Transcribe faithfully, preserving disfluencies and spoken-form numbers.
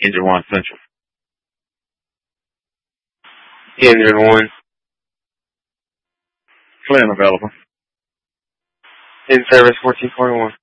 Engine one Central. Engine one. Flynn available. In service fourteen forty-one.